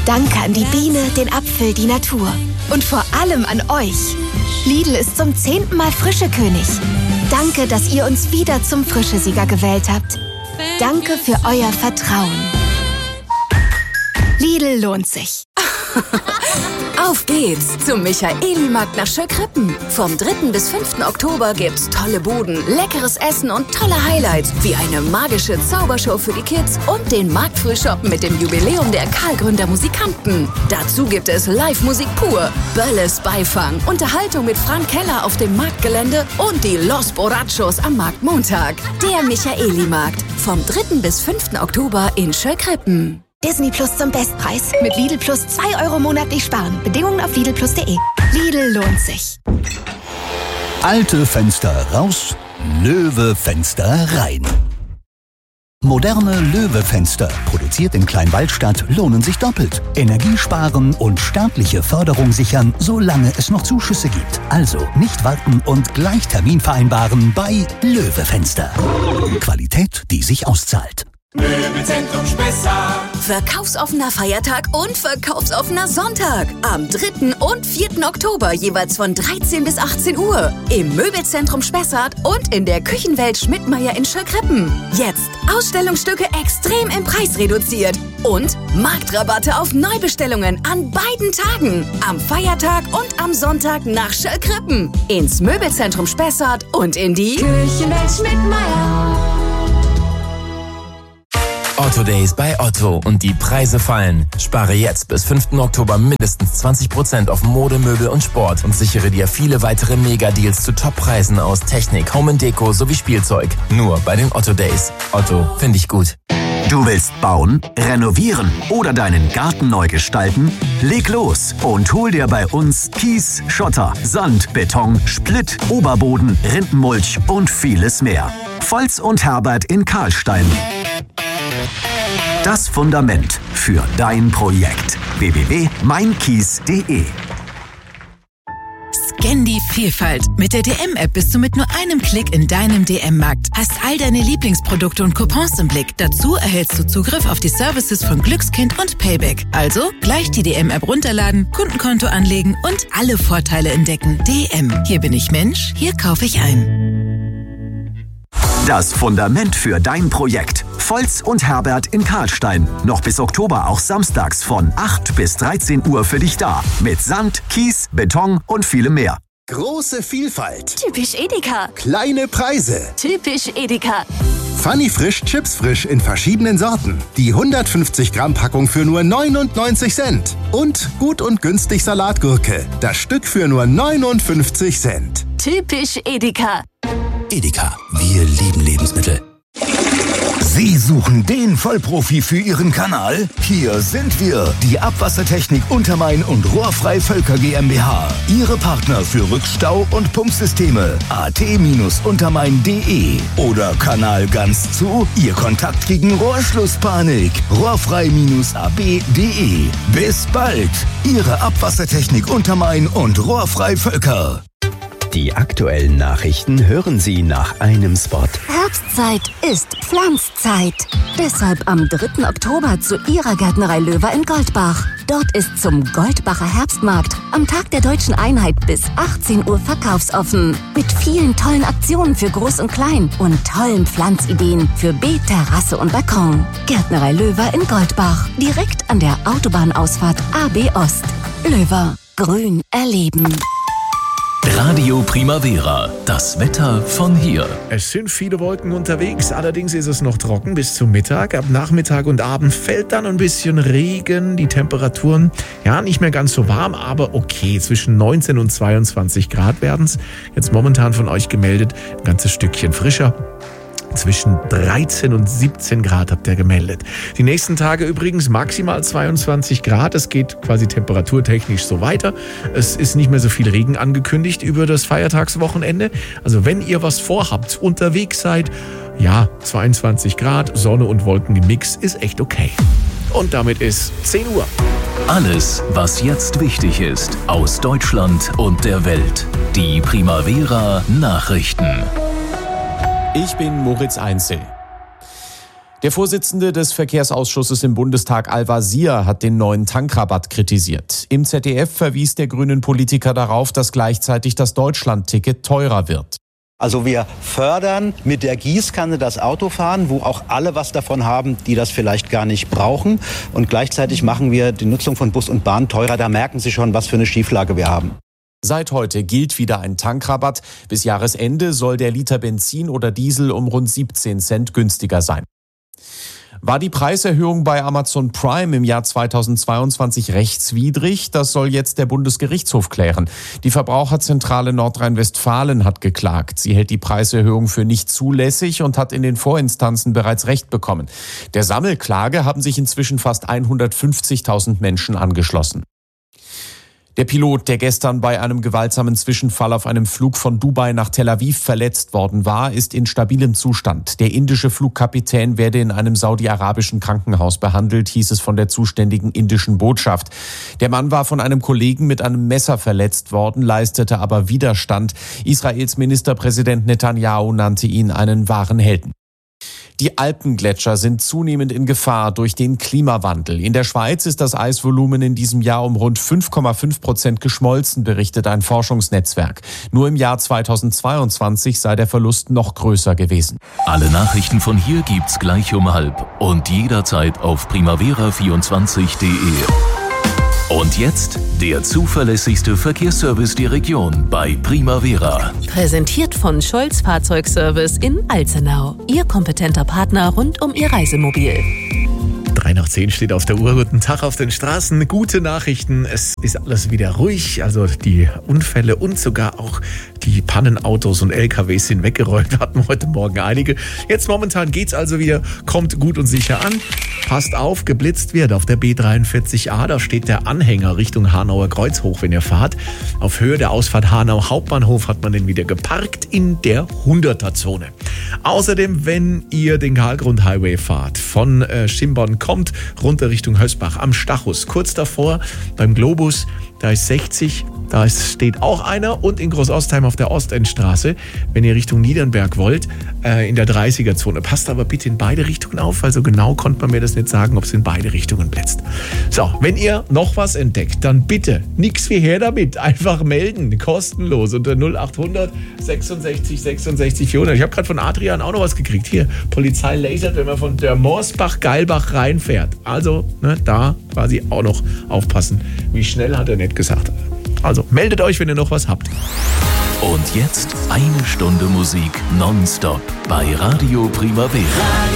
Danke an die Biene, den Apfel, die Natur. Und vor allem an euch. Lidl ist zum 10. Mal Frischekönig. Danke, dass ihr uns wieder zum Frischesieger gewählt habt. Danke für euer Vertrauen. Lidl lohnt sich. Auf geht's zum Michaeli-Markt nach Schöckrippen. Vom 3. bis 5. Oktober gibt's tolle Buden, leckeres Essen und tolle Highlights, wie eine magische Zaubershow für die Kids und den Marktfrühshop mit dem Jubiläum der Karlgründer Musikanten. Dazu gibt es Live-Musik pur, Bölles Beifang, Unterhaltung mit Frank Keller auf dem Marktgelände und die Los Borrachos am Marktmontag. Der Michaeli-Markt vom 3. bis 5. Oktober in Schöckrippen. Disney Plus zum Bestpreis. Mit Lidl Plus 2 € monatlich sparen. Bedingungen auf lidlplus.de. Lidl lohnt sich. Alte Fenster raus, Löwe-Fenster rein. Moderne Löwe-Fenster, produziert in Kleinwaldstadt, lohnen sich doppelt. Energie sparen und staatliche Förderung sichern, solange es noch Zuschüsse gibt. Also nicht warten und gleich Termin vereinbaren bei Löwe-Fenster. Qualität, die sich auszahlt. Möbelzentrum Spessart. Verkaufsoffener Feiertag und verkaufsoffener Sonntag. Am 3. und 4. Oktober jeweils von 13 bis 18 Uhr. Im Möbelzentrum Spessart und in der Küchenwelt Schmidtmeyer in Schöckrippen. Jetzt Ausstellungsstücke extrem im Preis reduziert. Und Marktrabatte auf Neubestellungen an beiden Tagen. Am Feiertag und am Sonntag nach Schöckrippen. Ins Möbelzentrum Spessart und in die Küchenwelt Schmidtmeyer. Otto Days bei Otto und die Preise fallen. Spare jetzt bis 5. Oktober mindestens 20% auf Mode, Möbel und Sport und sichere dir viele weitere Mega-Deals zu Top-Preisen aus Technik, Home & Deko sowie Spielzeug. Nur bei den Otto Days. Otto, finde ich gut. Du willst bauen, renovieren oder deinen Garten neu gestalten? Leg los und hol dir bei uns Kies, Schotter, Sand, Beton, Splitt, Oberboden, Rindenmulch und vieles mehr. Volz und Herbert in Karlstein. Das Fundament für dein Projekt. www.meinkies.de. Scan die Vielfalt. Mit der DM-App bist du mit nur einem Klick in deinem DM-Markt. Hast all deine Lieblingsprodukte und Coupons im Blick. Dazu erhältst du Zugriff auf die Services von Glückskind und Payback. Also gleich die DM-App runterladen, Kundenkonto anlegen und alle Vorteile entdecken. DM. Hier bin ich Mensch, hier kaufe ich ein. Das Fundament für dein Projekt. Volz und Herbert in Karlstein. Noch bis Oktober auch samstags von 8 bis 13 Uhr für dich da. Mit Sand, Kies, Beton und vielem mehr. Große Vielfalt. Typisch Edeka. Kleine Preise. Typisch Edeka. Funny Frisch Chips Frisch in verschiedenen Sorten. Die 150 Gramm Packung für nur 99 Cent. Und gut und günstig Salatgurke. Das Stück für nur 59 Cent. Typisch Edeka. Edeka, wir lieben Lebensmittel. Sie suchen den Vollprofi für Ihren Kanal? Hier sind wir, die Abwassertechnik Untermain und Rohrfrei Völker GmbH. Ihre Partner für Rückstau- und Pumpsysteme. at-untermain.de oder Kanal ganz zu, Ihr Kontakt gegen Rohrschlusspanik. rohrfrei-ab.de. Bis bald, Ihre Abwassertechnik Untermain und Rohrfrei Völker. Die aktuellen Nachrichten hören Sie nach einem Spot. Herbstzeit ist Pflanzzeit. Deshalb am 3. Oktober zu Ihrer Gärtnerei Löwer in Goldbach. Dort ist zum Goldbacher Herbstmarkt am Tag der Deutschen Einheit bis 18 Uhr verkaufsoffen. Mit vielen tollen Aktionen für Groß und Klein und tollen Pflanzideen für Beet, Terrasse und Balkon. Gärtnerei Löwer in Goldbach. Direkt an der Autobahnausfahrt AB Ost. Löwer. Grün erleben. Radio Primavera, das Wetter von hier. Es sind viele Wolken unterwegs, allerdings ist es noch trocken bis zum Mittag. Ab Nachmittag und Abend fällt dann ein bisschen Regen. Die Temperaturen, ja, nicht mehr ganz so warm, aber okay. Zwischen 19 und 22 Grad werden es. Jetzt momentan von euch gemeldet, ein ganzes Stückchen frischer. Zwischen 13 und 17 Grad habt ihr gemeldet. Die nächsten Tage übrigens maximal 22 Grad. Es geht quasi temperaturtechnisch so weiter. Es ist nicht mehr so viel Regen angekündigt über das Feiertagswochenende. Also wenn ihr was vorhabt, unterwegs seid, ja, 22 Grad, Sonne und Wolken im Mix ist echt okay. Und damit ist 10 Uhr. Alles, was jetzt wichtig ist, aus Deutschland und der Welt. Die Primavera Nachrichten. Ich bin Moritz Einzel. Der Vorsitzende des Verkehrsausschusses im Bundestag, Al-Wazir, hat den neuen Tankrabatt kritisiert. Im ZDF verwies der grünen Politiker darauf, dass gleichzeitig das Deutschland-Ticket teurer wird. Also wir fördern mit der Gießkanne das Autofahren, wo auch alle was davon haben, die das vielleicht gar nicht brauchen. Und gleichzeitig machen wir die Nutzung von Bus und Bahn teurer. Da merken Sie schon, was für eine Schieflage wir haben. Seit heute gilt wieder ein Tankrabatt. Bis Jahresende soll der Liter Benzin oder Diesel um rund 17 Cent günstiger sein. War die Preiserhöhung bei Amazon Prime im Jahr 2022 rechtswidrig? Das soll jetzt der Bundesgerichtshof klären. Die Verbraucherzentrale Nordrhein-Westfalen hat geklagt. Sie hält die Preiserhöhung für nicht zulässig und hat in den Vorinstanzen bereits Recht bekommen. Der Sammelklage haben sich inzwischen fast 150.000 Menschen angeschlossen. Der Pilot, der gestern bei einem gewaltsamen Zwischenfall auf einem Flug von Dubai nach Tel Aviv verletzt worden war, ist in stabilem Zustand. Der indische Flugkapitän werde in einem saudi-arabischen Krankenhaus behandelt, hieß es von der zuständigen indischen Botschaft. Der Mann war von einem Kollegen mit einem Messer verletzt worden, leistete aber Widerstand. Israels Ministerpräsident Netanyahu nannte ihn einen wahren Helden. Die Alpengletscher sind zunehmend in Gefahr durch den Klimawandel. In der Schweiz ist das Eisvolumen in diesem Jahr um rund 5,5% geschmolzen, berichtet ein Forschungsnetzwerk. Nur im Jahr 2022 sei der Verlust noch größer gewesen. Alle Nachrichten von hier gibt's gleich um 12:30 und jederzeit auf primavera24.de. Und jetzt der zuverlässigste Verkehrsservice der Region bei Primavera. Präsentiert von Scholz Fahrzeugservice in Alzenau. Ihr kompetenter Partner rund um Ihr Reisemobil. 9:03 steht auf der Uhr. Guten Tag auf den Straßen. Gute Nachrichten. Es ist alles wieder ruhig. Also die Unfälle und sogar auch die Pannenautos und LKWs sind weggeräumt. Wir hatten heute Morgen einige. Jetzt momentan geht's also wieder. Kommt gut und sicher an. Passt auf, geblitzt wird auf der B43a. Da steht der Anhänger Richtung Hanauer Kreuz hoch, wenn ihr fahrt. Auf Höhe der Ausfahrt Hanau Hauptbahnhof hat man den wieder geparkt in der 100er-Zone. Außerdem, wenn ihr den Karlgrund-Highway fahrt, von Schimbonn kommt, runter Richtung Hösbach am Stachus, kurz davor beim Globus, da ist 60, da steht auch einer, und in Großostheim auf der Ostendstraße, wenn ihr Richtung Niedernberg wollt, in der 30er-Zone. Passt aber bitte in beide Richtungen auf, weil so genau konnte man mir das nicht sagen, ob es in beide Richtungen blitzt. So, wenn ihr noch was entdeckt, dann bitte nix wie her damit. Einfach melden, kostenlos unter 0800 66 66 400. Ich habe gerade von Adrian auch noch was gekriegt. Hier, Polizei lasert, wenn man von der Morsbach-Geilbach reinfährt. Also, da quasi auch noch aufpassen. Wie schnell hat er nicht gesagt. Also, meldet euch, wenn ihr noch was habt. Und jetzt 1 Stunde Musik nonstop bei Radio Primavera.